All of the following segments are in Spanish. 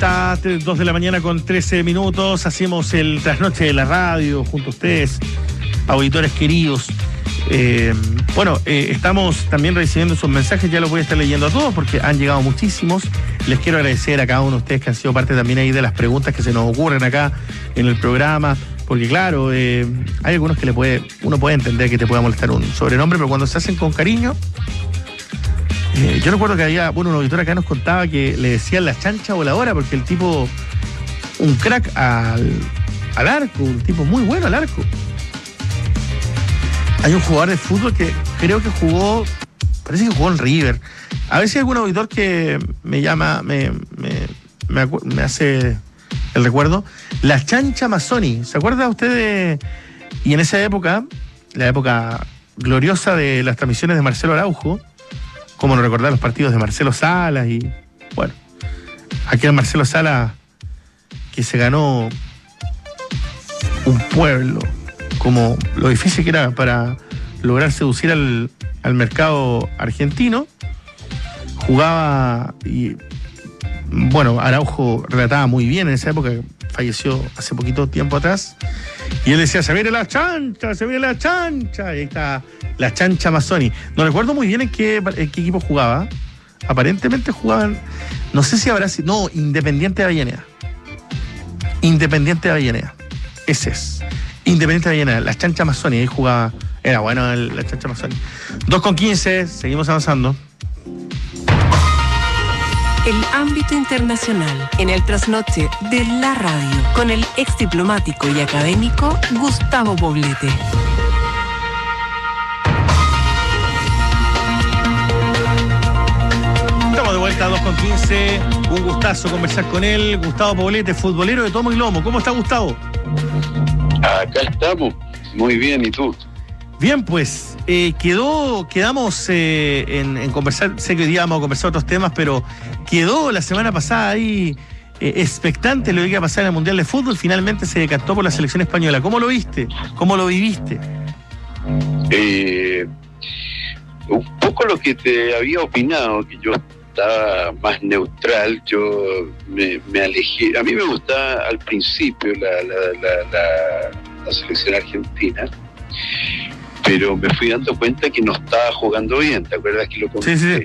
está? 2 de la mañana con 13 minutos. Hacemos el trasnoche de la radio junto a ustedes, auditores queridos. Estamos también recibiendo sus mensajes. Ya los voy a estar leyendo a todos porque han llegado muchísimos. Les quiero agradecer a cada uno de ustedes que han sido parte también ahí de las preguntas que se nos ocurren acá en el programa. Porque claro, hay algunos que uno puede entender que te pueda molestar un sobrenombre, pero cuando se hacen con cariño... yo recuerdo que había, un auditor acá nos contaba que le decían la chancha voladora porque el tipo, un crack al arco, un tipo muy bueno al arco. Hay un jugador de fútbol que creo que parece que jugó en River. A ver si hay algún auditor que me llama, me hace el recuerdo. La chancha Mazzoni, ¿se acuerda usted de...? Y en esa época, la época gloriosa de las transmisiones de Marcelo Araujo, cómo no recordar los partidos de Marcelo Salas y, bueno, aquel Marcelo Salas que se ganó un pueblo, como lo difícil que era para lograr seducir al mercado argentino. Jugaba y, bueno, Araujo relataba muy bien en esa época, falleció hace poquito tiempo atrás, y él decía, se viene la chancha, y ahí está la chancha Mazzoni. No recuerdo muy bien en qué equipo jugaba. Aparentemente jugaban, no sé si habrá sido, no, Independiente de Avellaneda. Ese es. Independiente de Avellaneda, la chancha Mazzoni, ahí jugaba, era bueno la chancha Mazzoni. 2:15, seguimos avanzando. El ámbito internacional en el trasnoche de la radio con el ex diplomático y académico Gustavo Poblete. Estamos de vuelta a 2:15. Un gustazo conversar con él. Gustavo Poblete, futbolero de tomo y lomo. ¿Cómo está, Gustavo? Acá estamos. Muy bien, ¿y tú? Bien, pues, quedamos en conversar, sé que hoy día vamos a conversar otros temas, pero quedó la semana pasada ahí expectante lo que iba a pasar en el Mundial de Fútbol. Finalmente se decantó por la selección española. ¿Cómo lo viste? ¿Cómo lo viviste? Un poco lo que te había opinado, que yo estaba más neutral, yo me alejé. A mí me gustaba al principio la selección argentina, pero me fui dando cuenta que no estaba jugando bien. ¿Te acuerdas que lo comenté? Sí.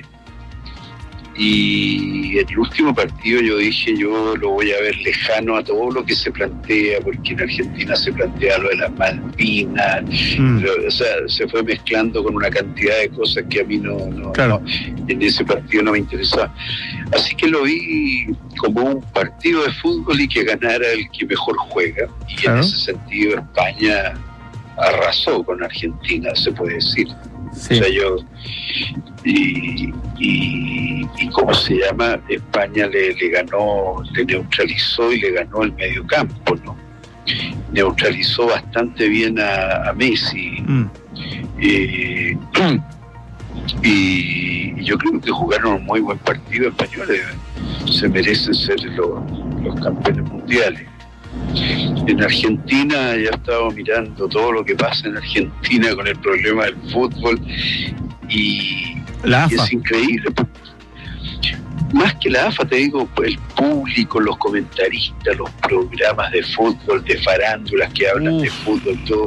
Y en el último partido yo dije, yo lo voy a ver lejano a todo lo que se plantea, porque en Argentina se plantea lo de las Malvinas, o sea, se fue mezclando con una cantidad de cosas que a mí claro, en ese partido no me interesaba. Así que lo vi como un partido de fútbol y que ganara el que mejor juega. Y claro, en ese sentido España arrasó con Argentina, se puede decir. Sí. O sea, y ¿cómo se llama? España le ganó, le neutralizó y le ganó el mediocampo, ¿no? Neutralizó bastante bien a Messi. Y yo creo que jugaron un muy buen partido españoles. Se merecen ser los campeones mundiales. En Argentina ya estaba mirando todo lo que pasa en Argentina con el problema del fútbol y es increíble. Más que la AFA, te digo, pues el público, los comentaristas, los programas de fútbol, de farándulas que hablan de fútbol, todo